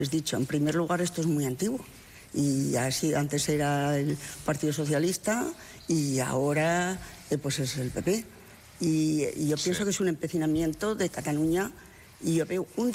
Les he dicho, en primer lugar, esto es muy antiguo. Y así, antes era el Partido Socialista y ahora pues es el PP. Y yo pienso que es un empecinamiento de Cataluña y yo veo un